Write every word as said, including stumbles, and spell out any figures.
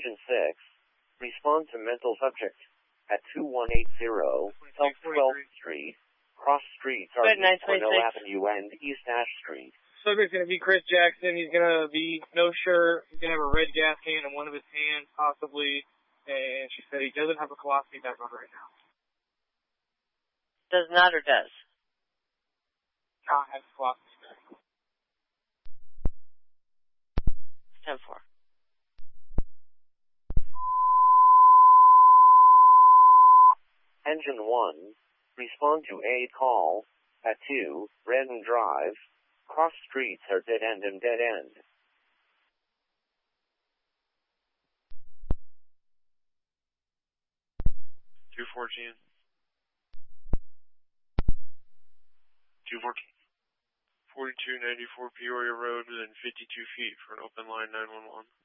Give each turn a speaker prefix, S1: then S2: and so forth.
S1: Engine six, respond to mental subject at two one eight zero South twelfth Street, cross streets are East Cornell Avenue and East Ash Street.
S2: Subject's going to be Chris Jackson. He's going to be no shirt. He's going to have a red gas can in one of his hands, possibly. And she said he doesn't have a colostomy bag on right now.
S3: Does not or does?
S2: Not have a colostomy bag.
S3: ten four.
S1: Engine one, respond to a call at two Redden Drive. Cross streets are dead end and dead end.
S4: two fourteen. two fourteen. forty-two ninety-four Peoria Road within fifty-two feet for an open line nine one one.